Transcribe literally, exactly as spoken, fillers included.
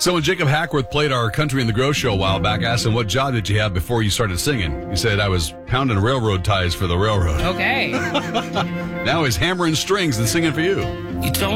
So when Jacob Hackworth played our Country in the Grow show a while back, I asked him, what job did you have before you started singing? He said, I was pounding railroad ties for the railroad. Okay. Now he's hammering strings and singing for you. You don't